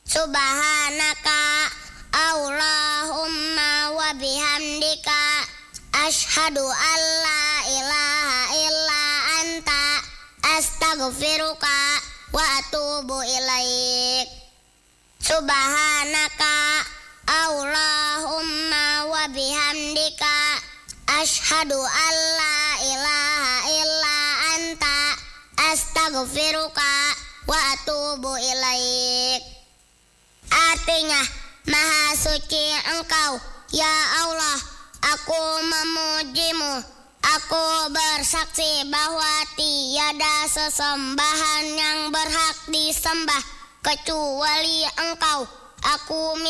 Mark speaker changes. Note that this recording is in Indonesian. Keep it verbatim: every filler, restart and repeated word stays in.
Speaker 1: Subhanaka Allahumma wa bihamdika asyhadu an la ilaha illa anta astaghfiruka wa atubu ilaik. Subhanaka Allahumma wa bihamdika asyhadu an la ilaha illa anta astaghfiruka wa atubu ilaik. Artinya, Maha suci Engkau, ya Allah, aku memujimu. Aku bersaksi bahwa tiada sesembahan yang berhak disembah kecuali Engkau. Aku